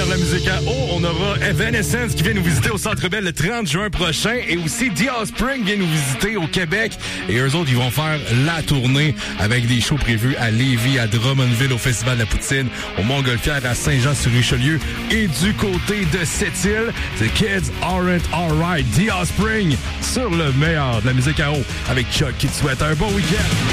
meilleur de la musique à eau. On aura Evanescence qui vient nous visiter au Centre Bell le 30 juin prochain et aussi The Offspring vient nous visiter au Québec. Et eux autres, ils vont faire la tournée avec des shows prévus à Lévis, à Drummondville, au Festival de la Poutine, au Montgolfière, à Saint-Jean-sur-Richelieu et du côté de Sept-Îles. C'est Kids Aren't Alright, The Offspring sur le meilleur de la musique à eau avec Chuck qui te souhaite un bon week-end.